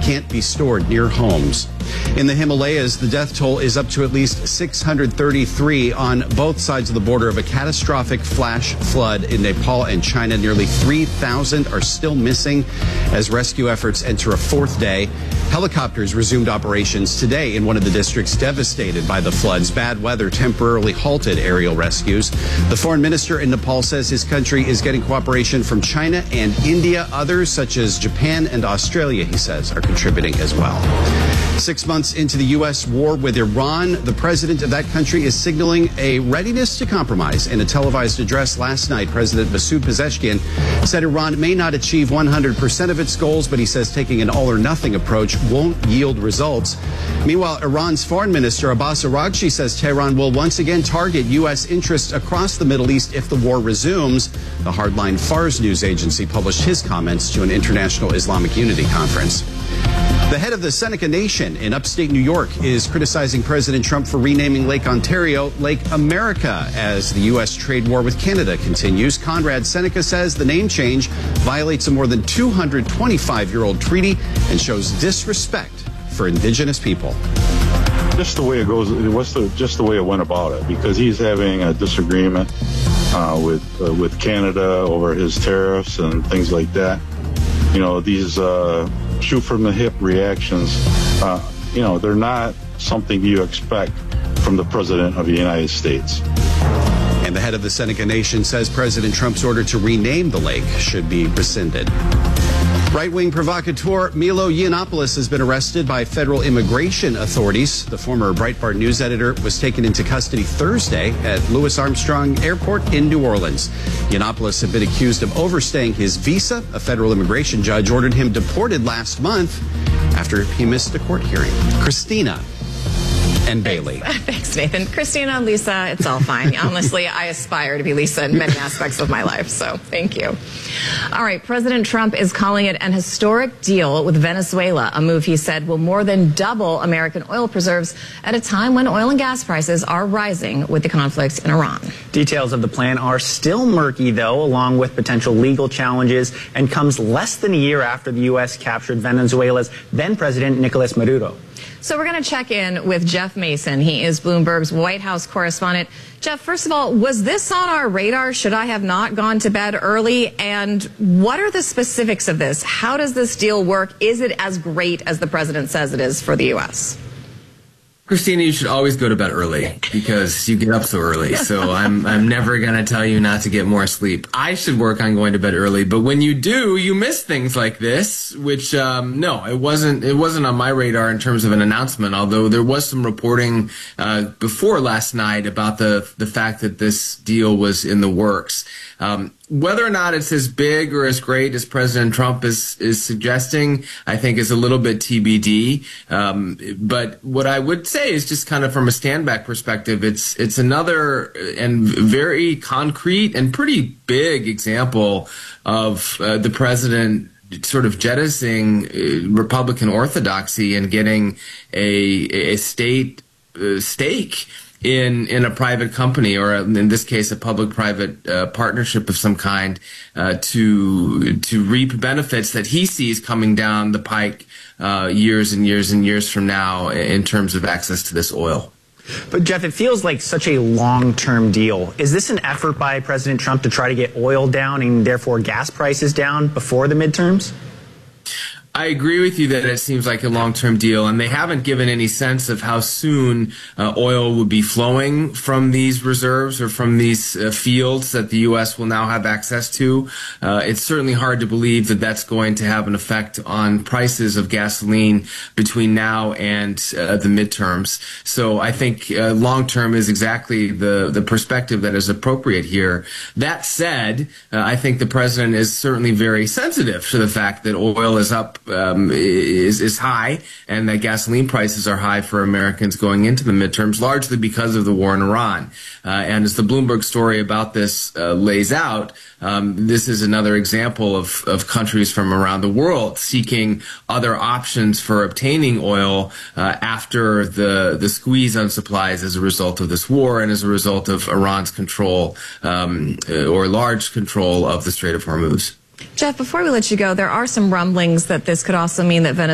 can't be stored near homes. In the Himalayas, the death toll is up to at least 633 on both sides of the border of a catastrophic flash flood in Nepal and China. Nearly 3,000 are still missing as rescue efforts enter a fourth day. Helicopters resumed operations today in one of the districts devastated by the floods. Bad weather temporarily halted aerial rescues. The foreign minister in Nepal says his country is getting cooperation from China and India. Others, such as Japan and Australia, he says, are contributing as well. 6 months into the U.S. war with Iran, the president of that country is signaling a readiness to compromise. In a televised address last night, President Masoud Pezeshkian said Iran may not achieve 100% of its goals, but he says taking an all-or-nothing approach won't yield results. Meanwhile, Iran's foreign minister Abbas Araghchi says Tehran will once again target U.S. interests across the Middle East if the war resumes. The hardline Fars news agency published his comments to an international Islamic unity conference. The head of the Seneca Nation in upstate New York is criticizing President Trump for renaming Lake Ontario Lake America as the U.S. trade war with Canada continues. Conrad Seneca says the name change violates a more than 225-year-old treaty and shows disrespect for Indigenous people. Just the way it goes, just the way it went about it, because he's having a disagreement with Canada over his tariffs and things like that. You know, these shoot from the hip reactions, they're not something you expect from the President of the United States. And the head of the Seneca Nation says President Trump's order to rename the lake should be rescinded. Right-wing provocateur Milo Yiannopoulos has been arrested by federal immigration authorities. The former Breitbart news editor was taken into custody Thursday at Louis Armstrong Airport in New Orleans. Yiannopoulos had been accused of overstaying his visa. A federal immigration judge ordered him deported last month after he missed a court hearing. Christina and Bailey. Thanks, Nathan. Christina, Lisa, it's all fine. Honestly, I aspire to be Lisa in many aspects of my life, so thank you. All right, President Trump is calling it an historic deal with Venezuela, a move he said will more than double American oil reserves at a time when oil and gas prices are rising with the conflict in Iran. Details of the plan are still murky, though, along with potential legal challenges, and comes less than a year after the U.S. captured Venezuela's then-President Nicolas Maduro. So we're going to check in with Jeff Mason. He is Bloomberg's White House correspondent. Jeff, first of all, was this on our radar? Should I have not gone to bed early? And what are the specifics of this? How does this deal work? Is it as great as the president says it is for the U.S.? Christina, you should always go to bed early because you get up so early. So I'm never going to tell you not to get more sleep. I should work on going to bed early, but when you do, you miss things like this, which no, it wasn't on my radar in terms of an announcement, although there was some reporting before last night about the fact that this deal was in the works. Whether or not it's as big or as great as President Trump is suggesting, I think is a little bit TBD. But what I would say is just kind of from a stand-back perspective, it's another and very concrete and pretty big example of the president sort of jettisoning Republican orthodoxy and getting a state stake in a private company, or in this case, a public-private partnership of some kind, to reap benefits that he sees coming down the pike years and years and years from now in terms of access to this oil. But, Jeff, it feels like such a long-term deal. Is this an effort by President Trump to try to get oil down and therefore gas prices down before the midterms? I agree with you that it seems like a long-term deal, and they haven't given any sense of how soon oil would be flowing from these reserves or from these fields that the U.S. will now have access to. It's certainly hard to believe that that's going to have an effect on prices of gasoline between now and the midterms. So I think long-term is exactly the perspective that is appropriate here. That said, I think the president is certainly very sensitive to the fact that oil is up, is high, and that gasoline prices are high for Americans going into the midterms, largely because of the war in Iran. And as the Bloomberg story about this lays out, this is another example of countries from around the world seeking other options for obtaining oil after the squeeze on supplies as a result of this war and as a result of Iran's control or large control of the Strait of Hormuz. Jeff, before we let you go, there are some rumblings that this could also mean that Venezuela